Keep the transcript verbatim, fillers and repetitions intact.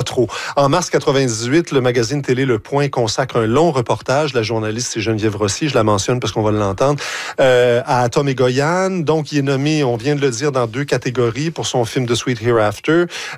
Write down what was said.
trop. En mars quatre-vingt-dix-huit, le magazine télé Le Point consacre un long reportage. La journaliste, c'est Geneviève Rossi, je la mentionne parce qu'on va l'entendre, euh, à Tom Egoyan. Donc, il est nommé, on vient de le dire, dans deux catégories pour son film The Sweet Hereafter.